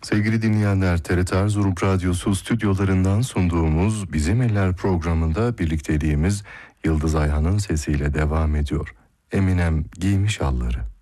Sevgili dinleyenler, TRT Erzurum Radyosu stüdyolarından sunduğumuz Bizim Eller programında birlikteliğimiz Yıldız Ayhan'ın sesiyle devam ediyor. Eminem giymiş alları.